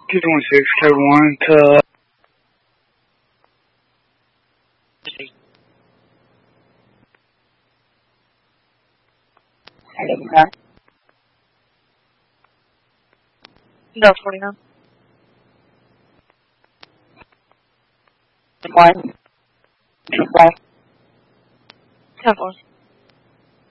226, code 1 to... No, 49. 1. 10 4.